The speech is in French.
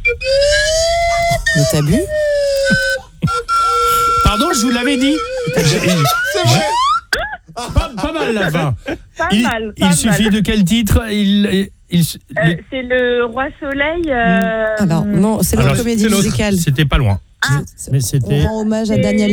Mais t'as bu? Pardon, je vous l'avais dit. C'est vrai. Pas mal la fin. Pas mal. Il suffit de quel titre C'est le Roi Soleil. Alors, non, c'est la comédie musicale. C'était pas loin. Mais On c'était... rend hommage à Daniel